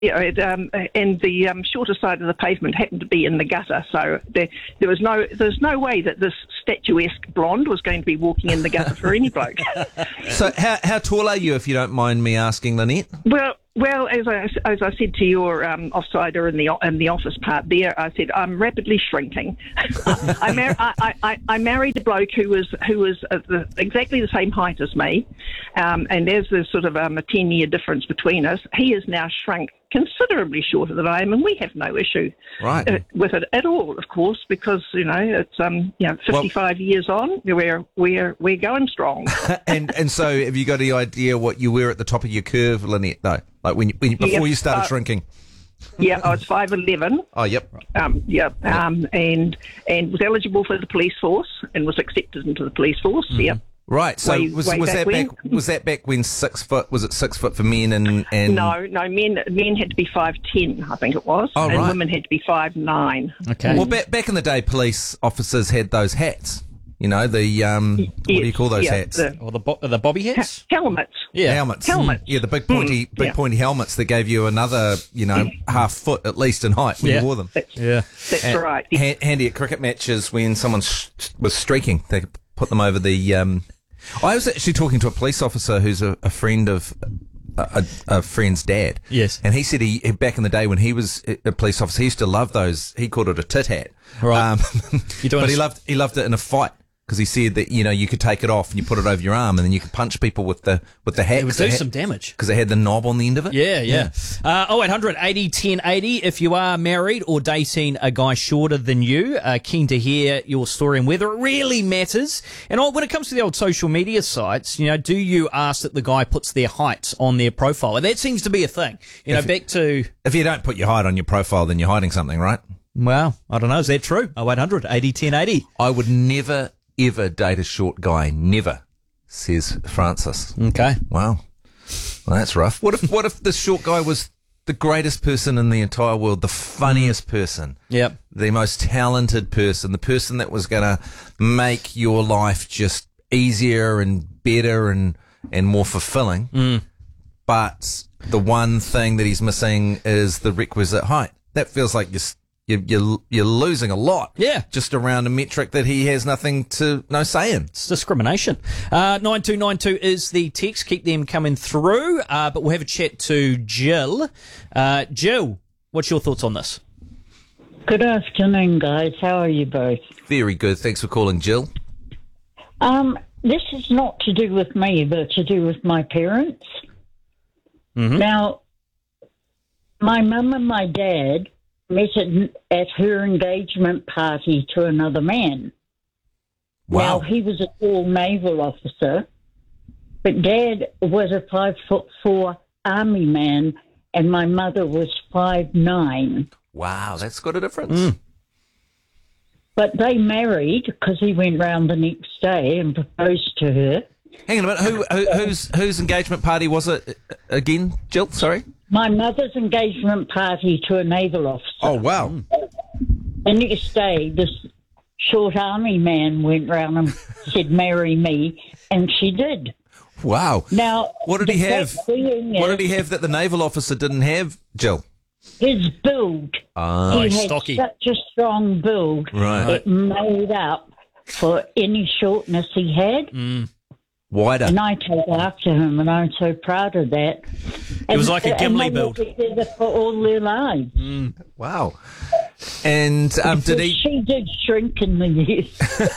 and the shorter side of the pavement happened to be in the gutter, so there's no way that this statuesque blonde was going to be walking in the gutter for any bloke. So how tall are you, if you don't mind me asking, Lynette? Well, as I said to your offsider in the office part there, I said I'm rapidly shrinking. I married a bloke who was exactly the same height as me, and there's this sort of a 10-year difference between us. He is now shrunk considerably shorter than I am, and we have no issue with it at all, of course, because it's 55 years on, we're going strong. and so, have you got any idea what you were at the top of your curve, Lynette? Though, like before you started shrinking. Yeah, I was 5'11". Oh, yep. And was eligible for the police force and was accepted into the police force. Mm-hmm. Yep. Right. So was that back when 6 foot? Was it 6 foot for men and No, men had to be 5'10", I think it was. Oh, and right. women had to be 5'9". Okay. Well, back in the day, police officers had those hats. The what do you call those hats? The bobby hats? Helmets. Yeah. Helmets. Helmets. Yeah, the big pointy helmets that gave you another, half foot at least in height when you wore them. That's right. Handy at cricket matches when someone was streaking. They could put them over the... I was actually talking to a police officer who's a friend of a friend's dad. Yes. And he said he back in the day when he was a police officer, he used to love those. He called it a tit hat. Right. But he loved it in a fight. Because he said that you could take it off and you put it over your arm and then you could punch people with the hat. It would do some damage because it had the knob on the end of it. Yeah. 0800 80 10 80. If you are married or dating a guy shorter than you, keen to hear your story and whether it really matters. And when it comes to the old social media sites, do you ask that the guy puts their height on their profile? And that seems to be a thing. If you don't put your height on your profile, then you're hiding something, right? Well, I don't know. Is that true? 0800 80 10 80. I would never ever date a short guy. Never, says Francis. Okay. Wow. Well, that's rough. What if this short guy was the greatest person in the entire world, the funniest person, the most talented person, the person that was going to make your life just easier and better and more fulfilling, but the one thing that he's missing is the requisite height? That feels like you're losing a lot. Yeah. Just around a metric that he has no say in. It's discrimination. 9292 is the text. Keep them coming through. But we'll have a chat to Jill. Jill, what's your thoughts on this? Good afternoon, guys. How are you both? Very good. Thanks for calling, Jill. This is not to do with me, but to do with my parents. Mm-hmm. Now, my mum and my dad met at her engagement party to another man. Wow. Now, he was a tall naval officer, but Dad was a 5'4" army man, and my mother was 5'9". Wow, that's got a difference. Mm. But they married because he went round the next day and proposed to her. Hang on a minute. Whose engagement party was it again, Jill? Sorry. My mother's engagement party to a naval officer. Oh, wow. The next day, this short army man went round and said, "Marry me," and she did. Wow. Now, what did he have? What did he have that the naval officer didn't have, Jill? His build. Oh, he had stocky. Such a strong build. Right. It made up for any shortness he had. Wider. And I take after him, and I'm so proud of that. It was like a Gimli build. And they were together for all their lives. Wow. And She did shrink in the years.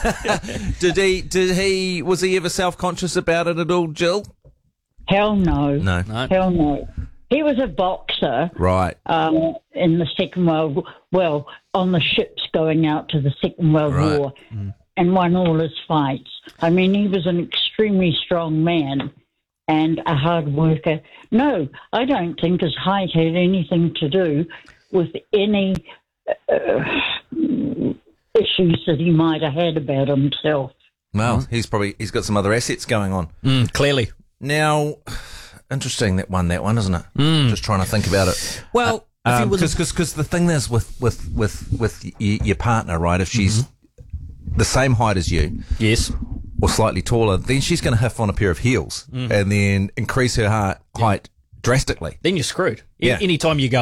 was he ever self-conscious about it at all, Jill? Hell no. No. Hell no. He was a boxer. Right. In the Second World War. Well, on the ships going out to the Second World War. And won all his fights. I mean, he was an extremely strong man and a hard worker. No, I don't think his height had anything to do with any issues that he might have had about himself. Well, he's got some other assets going on. Clearly. Now, interesting that one, isn't it? Just trying to think about it. Well, because the thing is with your partner, right? If she's the same height as you, yes, or slightly taller, then she's going to huff on a pair of heels and then increase her height drastically. Then you're screwed. Yeah. Anytime you go